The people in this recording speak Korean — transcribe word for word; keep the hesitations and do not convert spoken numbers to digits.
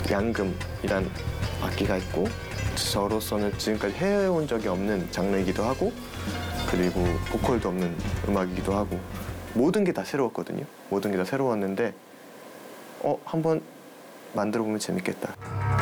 양금이란 악기가 있고 저로서는 지금까지 해온 적이 없는 장르이기도 하고 그리고 보컬도 없는 음악이기도 하고 모든 게 다 새로웠거든요. 모든 게 다 새로웠는데 어 한번 만들어 보면 재밌겠다.